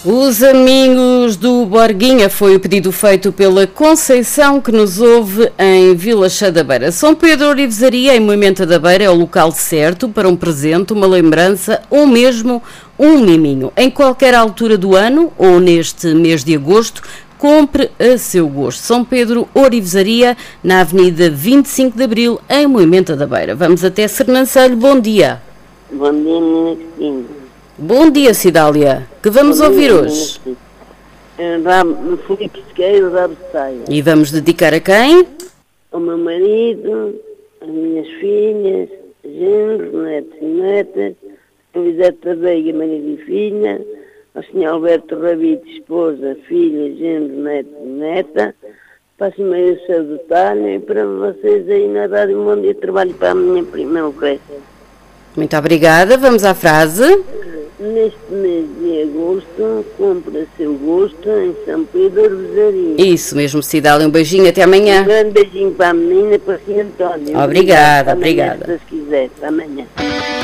Os amigos do Borguinha foi o pedido feito pela Conceição, que nos ouve em Vila Chá da Beira. São Pedro Orivesaria, em Moimenta da Beira, é o local certo para um presente, uma lembrança ou mesmo um miminho. Em qualquer altura do ano ou neste mês de agosto, compre a seu gosto. São Pedro Orivesaria, na Avenida 25 de Abril, em Moimenta da Beira. Vamos até Sernancelho. Bom dia. Bom dia, menina Cristina. Bom dia, Cidália. Que vamos ouvir hoje? Filipe Sequeira, da Abeceia. E vamos dedicar a quem? Ao meu marido, às minhas filhas, genros, netos e netas, a Elisete Veiga, marido e filha, ao Sr. Alberto Rabito, esposa, filha, genro, neto e neta, para a Maria do Céu do Talho e para vocês aí na rádio. Um bom dia de trabalho para a minha prima Lucrécia. Muito obrigada. Vamos à frase. Neste mês de agosto, compra seu gosto em São Pedro Orivesaria. Isso mesmo, Cidália. Um beijinho, até amanhã. Um grande beijinho para a menina e para o Sr. António. Obrigada, Amanhã, obrigada. se Deus quiser, para amanhã.